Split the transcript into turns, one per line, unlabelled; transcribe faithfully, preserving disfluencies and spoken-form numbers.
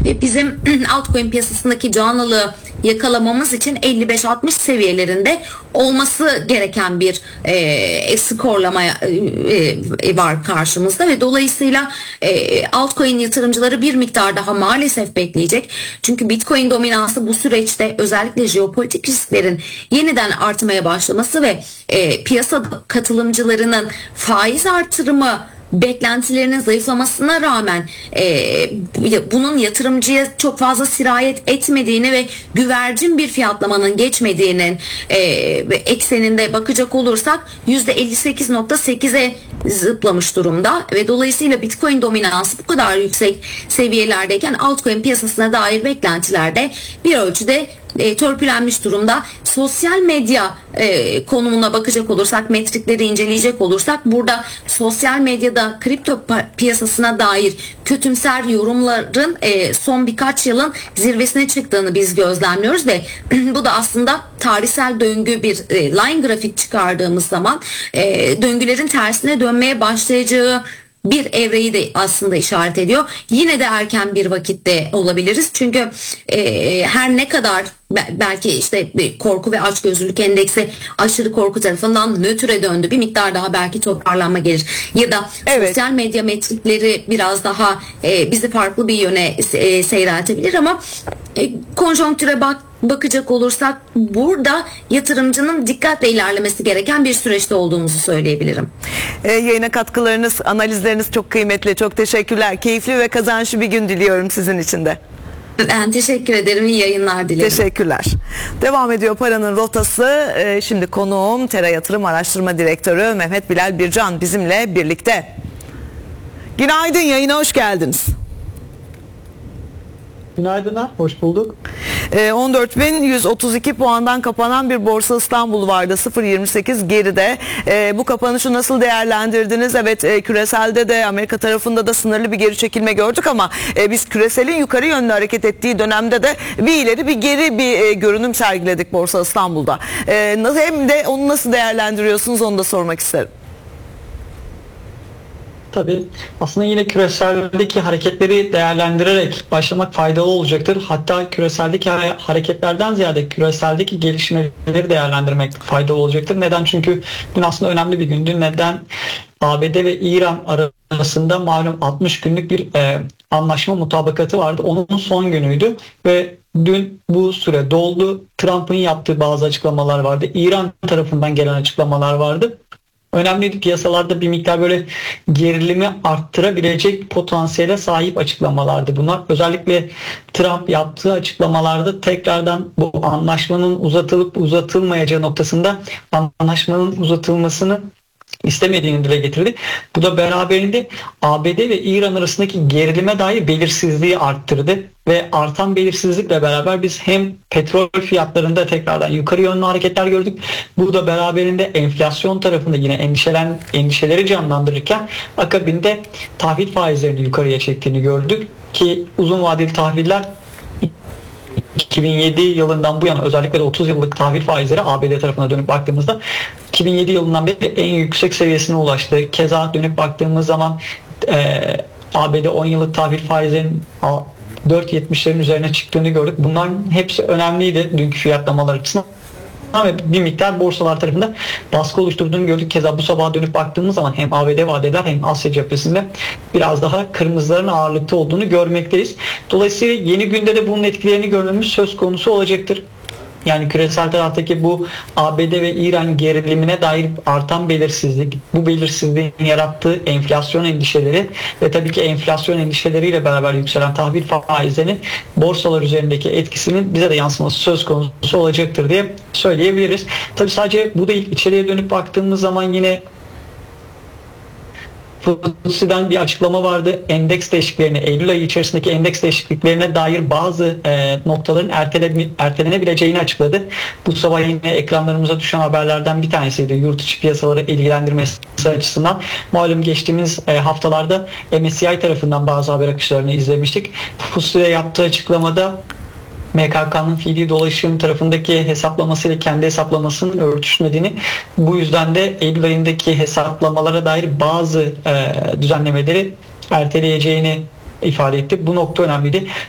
ve bizim altcoin piyasasındaki canlılığı yakalamamız için elli beş altmış seviyelerinde olması gereken bir e, skorlama e, e, var karşımızda ve dolayısıyla e, altcoin yatırımcıları bir miktar daha maalesef bekleyecek. Çünkü Bitcoin dominansı bu süreçte özellikle jeopolitik risklerin yeniden artmaya başlaması ve e, piyasa katılımcılarının faiz artırımı beklentilerinin zayıflamasına rağmen e, bunun yatırımcıya çok fazla sirayet etmediğini ve güvercin bir fiyatlamanın geçmediğinin e, ekseninde bakacak olursak yüzde elli sekiz nokta sekize zıplamış durumda ve dolayısıyla Bitcoin dominansı bu kadar yüksek seviyelerdeyken altcoin piyasasına dair beklentilerde bir ölçüde E, törpülenmiş durumda. Sosyal medya e, konumuna bakacak olursak, metrikleri inceleyecek olursak burada sosyal medyada kripto piyasasına dair kötümser yorumların e, son birkaç yılın zirvesine çıktığını biz gözlemliyoruz ve bu da aslında tarihsel döngü bir e, line grafik çıkardığımız zaman e, döngülerin tersine dönmeye başlayacağı bir evreyi de aslında işaret ediyor. Yine de erken bir vakitte olabiliriz. Çünkü e, her ne kadar belki işte bir korku ve açgözlülük endeksi aşırı korku tarafından nötre döndü. Bir miktar daha belki toparlanma gelir. Ya da evet, sosyal medya metrikleri biraz daha e, bizi farklı bir yöne e, seyreltebilir ama e, konjonktüre bak bakacak olursak burada yatırımcının dikkatle ilerlemesi gereken bir süreçte olduğumuzu söyleyebilirim.
E, yayına katkılarınız, analizleriniz çok kıymetli. Çok teşekkürler. Keyifli ve kazançlı bir gün diliyorum sizin için de.
Ben teşekkür ederim. İyi yayınlar dilerim.
Teşekkürler. Devam ediyor Paranın Rotası. E, şimdi konuğum Tera Yatırım Araştırma Direktörü Mehmet Bilal Bircan bizimle birlikte. Günaydın, yayına hoş geldiniz.
Günaydınlar, hoş bulduk.
on dört bin yüz otuz iki puandan kapanan bir Borsa İstanbul vardı. sıfır virgül yirmi sekiz geride. E, bu kapanışı nasıl değerlendirdiniz? Evet, e, küreselde de Amerika tarafında da sınırlı bir geri çekilme gördük ama e, biz küreselin yukarı yönlü hareket ettiği dönemde de bir ileri bir geri bir e, görünüm sergiledik Borsa İstanbul'da. E, hem de onu nasıl değerlendiriyorsunuz onu da sormak isterim.
Tabii aslında yine küreseldeki hareketleri değerlendirerek başlamak faydalı olacaktır. Hatta küreseldeki hareketlerden ziyade küreseldeki gelişmeleri değerlendirmek faydalı olacaktır. Neden? Çünkü dün aslında önemli bir gündü. Neden? A B D ve İran arasında malum altmış günlük bir e, anlaşma mutabakatı vardı. Onun son günüydü ve dün bu süre doldu. Trump'ın yaptığı bazı açıklamalar vardı. İran tarafından gelen açıklamalar vardı. Önemliydi, piyasalarda bir miktar böyle gerilimi arttırabilecek potansiyele sahip açıklamalardı bunlar. Özellikle Trump yaptığı açıklamalarda tekrardan bu anlaşmanın uzatılıp uzatılmayacağı noktasında anlaşmanın uzatılmasını istemediğini dile getirdi. Bu da beraberinde A B D ve İran arasındaki gerilime dair belirsizliği arttırdı ve artan belirsizlikle beraber biz hem petrol fiyatlarında tekrardan yukarı yönlü hareketler gördük. Bu da beraberinde enflasyon tarafında yine endişelen endişeleri canlandırırken akabinde tahvil faizlerini yukarıya çektiğini gördük ki uzun vadeli tahviller iki bin yedi yılından bu yana özellikle de otuz yıllık tahvil faizleri A B D tarafına dönüp baktığımızda iki bin yedi yılından beri en yüksek seviyesine ulaştı. Keza dönüp baktığımız zaman e, A B D on yıllık tahvil faizlerinin dört yetmişlerin üzerine çıktığını gördük. Bunların hepsi önemliydi dünkü fiyatlamalar açısından. Ve bir miktar borsalar tarafında baskı oluşturduğunu gördük. Keza bu sabaha dönüp baktığımız zaman hem A B D vadeler hem Asya cephesinde biraz daha kırmızıların ağırlıkta olduğunu görmekteyiz. Dolayısıyla yeni günde de bunun etkilerini görmemiz söz konusu olacaktır. Yani küresel taraftaki bu A B D ve İran gerilimine dair artan belirsizlik, bu belirsizliğin yarattığı enflasyon endişeleri ve tabii ki enflasyon endişeleriyle beraber yükselen tahvil faizlerinin borsalar üzerindeki etkisinin bize de yansıması söz konusu olacaktır diye söyleyebiliriz. Tabii sadece bu değil, içeriye dönüp baktığımız zaman yine F T S E'den bir açıklama vardı. Endeks değişikliklerine, Eylül ayı içerisindeki endeks değişikliklerine dair bazı e, noktaların ertele, ertelenebileceğini açıkladı. Bu sabah yine ekranlarımıza düşen haberlerden bir tanesiydi. Yurt içi piyasaları ilgilendirmesi açısından. Malum geçtiğimiz e, haftalarda M S C I tarafından bazı haber akışlarını izlemiştik. F T S E'de yaptığı açıklamada M K K'nın fiili dolaşım tarafındaki hesaplamasıyla kendi hesaplamasının örtüşmediğini, bu yüzden de Eylül ayındaki hesaplamalara dair bazı e, düzenlemeleri erteleyeceğini ifade etti. Bu nokta önemliydi.